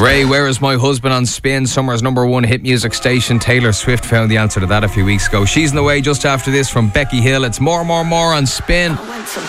Ray, Where Is My Husband on Spin, Summer's #1 hit music station. Taylor Swift found the answer to that a few weeks ago. She's in the way just after this from Becky Hill. It's More on Spin.